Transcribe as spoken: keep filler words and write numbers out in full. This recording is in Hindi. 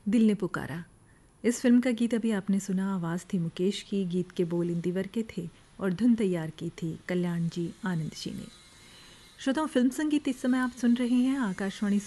दिल ने पुकारा। इस फिल्म का गीत अभी आपने सुना। आवाज़ थी मुकेश की, गीत के बोल इंदिवर के थे और धुन तैयार की थी कल्याण जी आनंद जी ने। श्रोताओं, फिल्म संगीत इस समय आप सुन रहे हैं आकाशवाणी